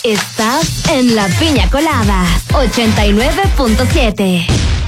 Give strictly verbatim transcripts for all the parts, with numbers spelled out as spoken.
Estás en La Piña Colada ochenta y nueve punto siete.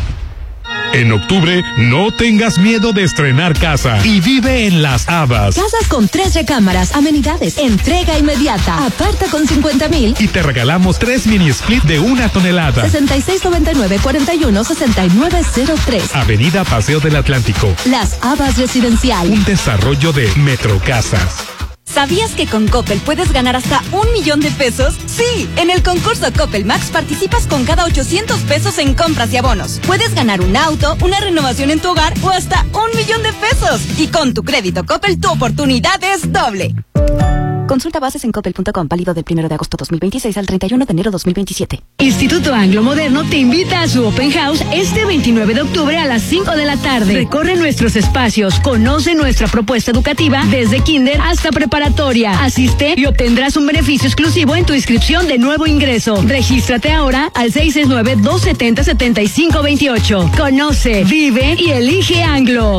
En octubre, no tengas miedo de estrenar casa y vive en Las Habas. Casas con tres recámaras, amenidades, entrega inmediata. Aparta con cincuenta mil. Y te regalamos tres mini split de una tonelada. sesenta y seis noventa y nueve cuarenta y uno sesenta y nueve cero tres. Avenida Paseo del Atlántico. Las Habas Residencial. Un desarrollo de Metrocasas. ¿Sabías que con Coppel puedes ganar hasta un millón de pesos? Sí, en el concurso Coppel Max participas con cada ochocientos pesos en compras y abonos. Puedes ganar un auto, una renovación en tu hogar o hasta un millón de pesos. Y con tu crédito Coppel tu oportunidad es doble. Consulta bases en coppel punto com, válido del primero de agosto dos mil veintiséis al treinta y uno de enero dos mil veintisiete. Instituto Anglo Moderno te invita a su Open House este veintinueve de octubre a las cinco de la tarde. Recorre nuestros espacios, conoce nuestra propuesta educativa desde kinder hasta preparatoria. Asiste y obtendrás un beneficio exclusivo en tu inscripción de nuevo ingreso. Regístrate ahora al seis seis nueve, dos siete cero, siete cinco dos ocho. Conoce, vive y elige Anglo.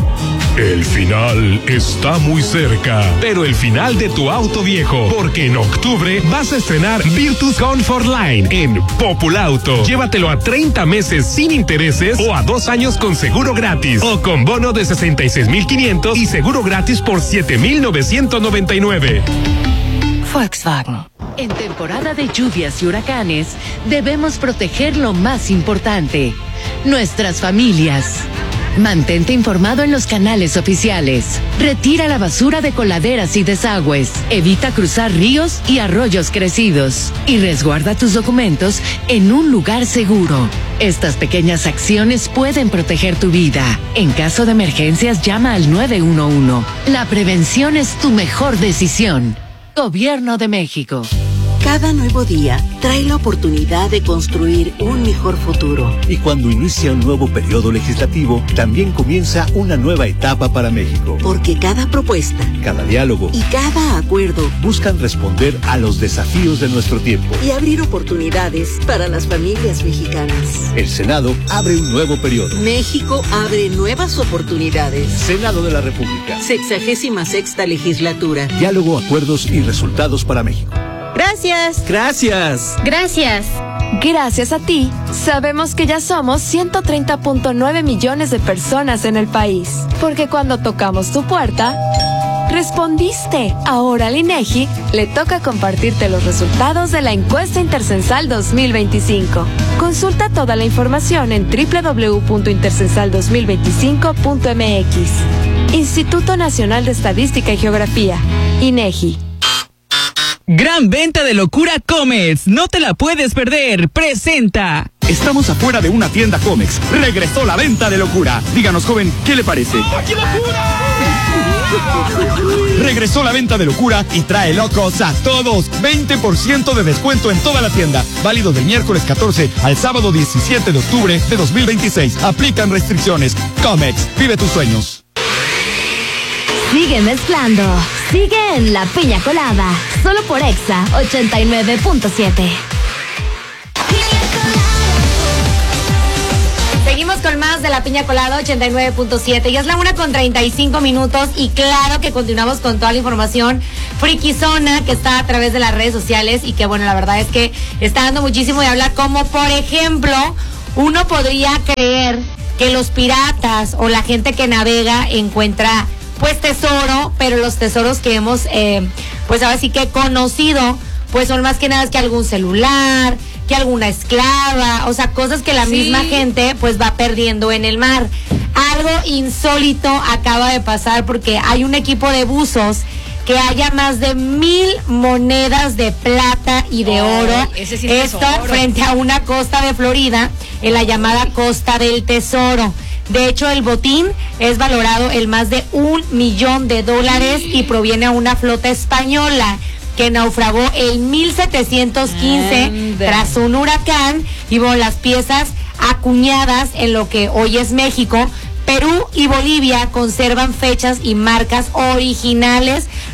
El final está muy cerca, pero el final de tu auto viejo, porque en octubre vas a estrenar Virtus Comfort Line en Populauto. Llévatelo a treinta meses sin intereses o a dos años con seguro gratis o con bono de sesenta y seis mil quinientos y seguro gratis por siete mil novecientos noventa y nueve. Volkswagen. En temporada de lluvias y huracanes, debemos proteger lo más importante, nuestras familias. Mantente informado en los canales oficiales. Retira la basura de coladeras y desagües. Evita cruzar ríos y arroyos crecidos. Y resguarda tus documentos en un lugar seguro. Estas pequeñas acciones pueden proteger tu vida. En caso de emergencias, llama al nueve uno uno. La prevención es tu mejor decisión. Gobierno de México. Cada nuevo día trae la oportunidad de construir un mejor futuro. Y cuando inicia un nuevo periodo legislativo, también comienza una nueva etapa para México. Porque cada propuesta, cada diálogo y cada acuerdo buscan responder a los desafíos de nuestro tiempo y abrir oportunidades para las familias mexicanas. El Senado abre un nuevo periodo. México abre nuevas oportunidades. Senado de la República. Sexagésima sexta legislatura. Diálogo, acuerdos y resultados para México. Gracias. Gracias. Gracias. Gracias a ti, sabemos que ya somos ciento treinta punto nueve millones de personas en el país. Porque cuando tocamos tu puerta, respondiste. Ahora al INEGI le toca compartirte los resultados de la encuesta intercensal dos mil veinticinco. Consulta toda la información en doble u doble u doble u punto intercensal dos mil veinticinco punto m x. Instituto Nacional de Estadística y Geografía, INEGI. Gran venta de locura Comex, no te la puedes perder, presenta. Estamos afuera de una tienda Comex, regresó la venta de locura. Díganos, joven, ¿qué le parece? ¡Oh, qué locura! Regresó la venta de locura y trae locos a todos. veinte por ciento de descuento en toda la tienda, válido del miércoles catorce al sábado diecisiete de octubre de dos mil veintiséis. Aplican restricciones. Comex, vive tus sueños. Sigue mezclando, sigue en La Piña Colada, solo por Exa ochenta y nueve punto siete. Seguimos con más de La Piña Colada ochenta y nueve punto siete. Ya es la una con treinta y cinco minutos y claro que continuamos con toda la información friquizona que está a través de las redes sociales y que bueno, la verdad es que está dando muchísimo de hablar, como por ejemplo, uno podría creer que los piratas o la gente que navega encuentra pues tesoro, pero los tesoros que hemos eh, pues ahora sí que conocido pues son más que nada que algún celular, que alguna esclava, o sea, cosas que la sí. misma gente pues va perdiendo en el mar. Algo insólito acaba de pasar porque hay un equipo de buzos que haya más de mil monedas de plata y de oh, oro. Ese sí es Esto tesoro. Frente a una costa de Florida, en la llamada Costa del Tesoro. De hecho, el botín es valorado en más de un millón de dólares y proviene a una flota española que naufragó en mil setecientos quince And... tras un huracán, y bueno, las piezas acuñadas en lo que hoy es México, Perú y Bolivia conservan fechas y marcas originales,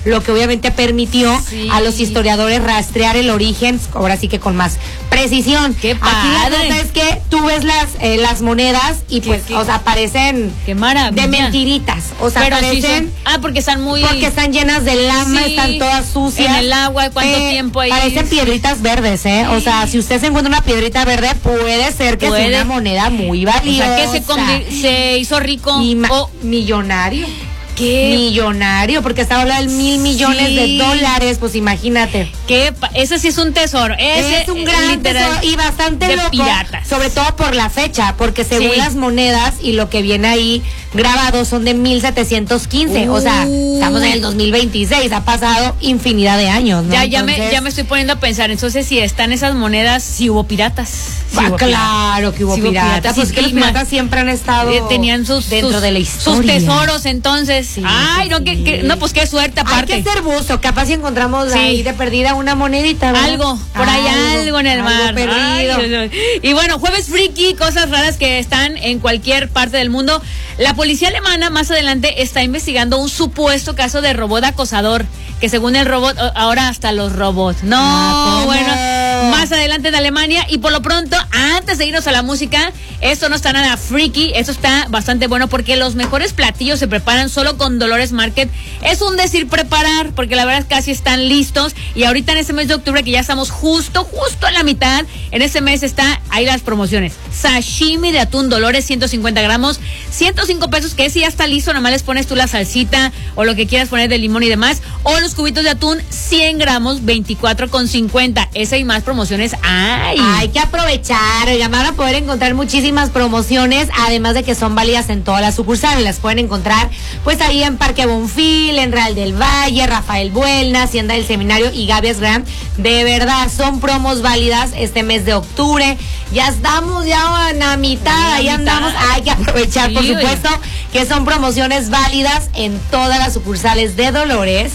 lo que obviamente permitió sí. a los historiadores rastrear el origen, ahora sí que con más precisión. ¡Qué padre! Aquí la nota es que tú ves las, eh, las monedas y pues, ¿Qué, qué? o sea, parecen ¡Qué maravilla! de mentiritas. O sea, Pero parecen... sí son, ah, porque están muy... Porque están llenas de lama, Sí, están todas sucias. en el agua, ¿cuánto Eh, tiempo ahí? Parecen piedritas verdes, ¿eh? O sea, si usted se encuentra una piedrita verde, puede ser que Puede. sea una moneda muy valiosa. O sea, que se, convi- se hizo rico. Y ma- o millonario. ¿Qué? Millonario, porque estaba hablando de mil millones Sí. de dólares, pues imagínate. que pa- ese sí es un tesoro. Ese es un gran literal, tesoro y bastante de loco, piratas. sobre todo por la fecha, porque según Sí. las monedas y lo que viene ahí grabado son de mil setecientos quince, Uh. o sea, estamos en el dos mil veintiséis, ha pasado infinidad de años, ¿no? Ya, ya, me, Entonces, ya me estoy poniendo a pensar, entonces si están esas monedas, si hubo piratas. Sí ah, hubo claro que hubo Sí hubo piratas, piratas, pues sí, que los y ma- piratas siempre han estado Eh, tenían sus, dentro sus- de la sus historia. tesoros, entonces. Sí, Ay, no, sí. que, que- no, pues qué suerte aparte. Hay que ser buzo, capaz si encontramos Sí. ahí de perdida una monedita, ¿verdad? Algo, por ahí algo en el algo mar. perdido. Ay, Dios mío. Y bueno, jueves friki, cosas raras que están en cualquier parte del mundo. La policía alemana más adelante está investigando un supuesto caso de robot acosador, que según el robot, o- ahora hasta los robots. No, Ah, ¿cómo? bueno, más adelante en Alemania. Y por lo pronto, antes de irnos a la música, esto no está nada freaky, esto está bastante bueno porque los mejores platillos se preparan solo con Dolores Market. Es un decir preparar, porque la verdad casi están listos. Y ahorita en este mes de octubre, que ya estamos justo, justo a la mitad, en este mes está ahí las promociones. Sashimi de atún Dolores, ciento cincuenta gramos, ciento cinco pesos, que ese ya está listo, nomás les pones tú la salsita o lo que quieras poner de limón y demás. O los cubitos de atún, cien gramos, veinticuatro con cincuenta. Ese y más promociones. ¡Ay! Hay que aprovechar, ya van a poder encontrar muchísimas promociones, además de que son válidas en todas las sucursales. Las pueden encontrar pues ahí en Parque Bonfil, en Real del Valle, Rafael Buelna, Hacienda del Seminario y Gavias Grand. De verdad, son promos válidas este mes de octubre. Ya estamos ya en la mitad, ahí andamos. Hay que aprovechar, por Sí, supuesto, que son promociones válidas en todas las sucursales de Dolores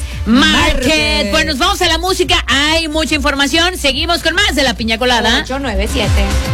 Market. Bueno, nos vamos a la música. Hay mucha información. Seguimos con más de La Piña Colada. ocho nueve siete